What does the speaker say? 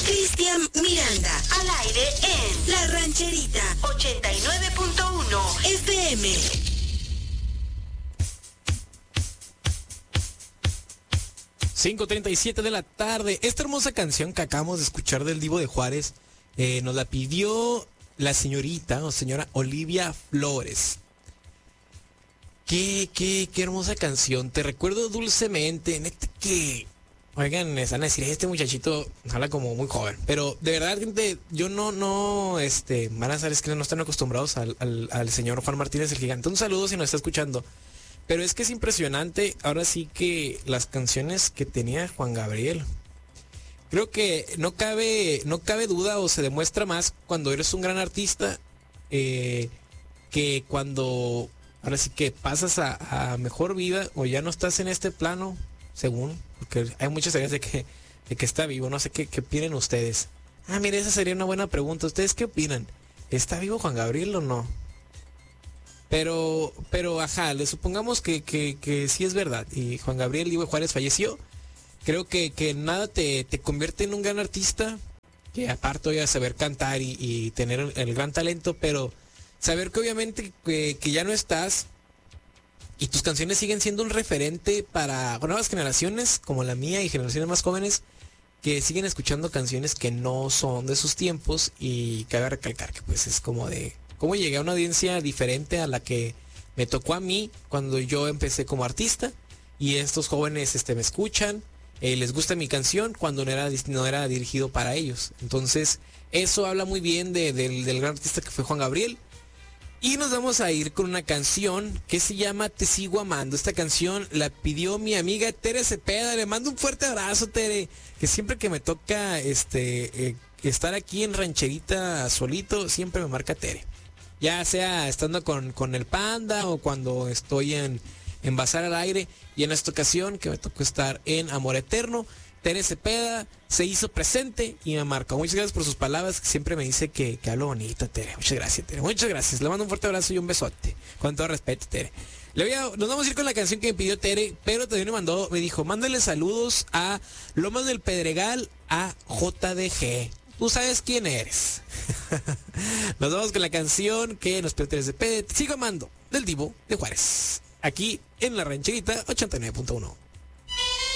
Cristian Miranda, al aire en La Rancherita 89.1 FM. 5:37 de la tarde. Esta hermosa canción que acabamos de escuchar del Divo de Juárez nos la pidió la señorita o señora Olivia Flores. Qué hermosa canción. Te recuerdo dulcemente. Neta que, oigan, me están a decir, este muchachito habla como muy joven. Pero de verdad, gente, yo van a saber, es que no están acostumbrados al señor Juan Martínez el Gigante. Un saludo si nos está escuchando. Pero es que es impresionante, ahora sí que las canciones que tenía Juan Gabriel. Creo que no cabe duda o se demuestra más cuando eres un gran artista que cuando ahora sí que pasas a mejor vida o ya no estás en este plano, según, porque hay muchas teorías de que está vivo. No sé qué opinan ustedes. Mire, esa sería una buena pregunta. ¿Ustedes qué opinan? ¿Está vivo Juan Gabriel o no? Pero, ajá, le supongamos que sí es verdad y Juan Gabriel Divo de Juárez falleció. Creo que nada te convierte en un gran artista, que aparte de saber cantar y tener el gran talento, pero saber que obviamente que ya no estás y tus canciones siguen siendo un referente para nuevas generaciones como la mía y generaciones más jóvenes que siguen escuchando canciones que no son de sus tiempos. Y cabe recalcar que pues es como de cómo llegué a una audiencia diferente a la que me tocó a mí cuando yo empecé como artista, y estos jóvenes me escuchan, les gusta mi canción cuando no era dirigido para ellos. Entonces eso habla muy bien del gran artista que fue Juan Gabriel. Y nos vamos a ir con una canción que se llama Te Sigo Amando. Esta canción la pidió mi amiga Tere Cepeda. Le mando un fuerte abrazo, Tere, que siempre que me toca estar aquí en Rancherita solito, siempre me marca Tere. Ya sea estando con el Panda o cuando estoy en Bazar al Aire. Y en esta ocasión que me tocó estar en Amor Eterno, Tere Cepeda se hizo presente y me marcó. Muchas gracias por sus palabras, que siempre me dice que hablo bonito, Tere. Muchas gracias, Tere. Muchas gracias. Le mando un fuerte abrazo y un besote. Con todo respeto, Tere. Nos vamos a ir con la canción que me pidió Tere, pero también me dijo, mándale saludos a Lomas del Pedregal, a JDG. Tú sabes quién eres. Nos vamos con la canción que nos pidió Tere Cepeda, Te Sigo Amando, del Divo de Juárez. Aquí en La Rancherita 89.1.